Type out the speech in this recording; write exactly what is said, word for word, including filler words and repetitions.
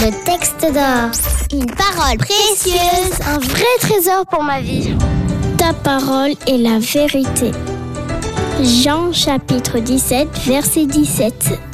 le texte d'or. Une parole précieuse, un vrai trésor pour ma vie. Ta parole est la vérité. Jean chapitre dix-sept, verset dix-sept.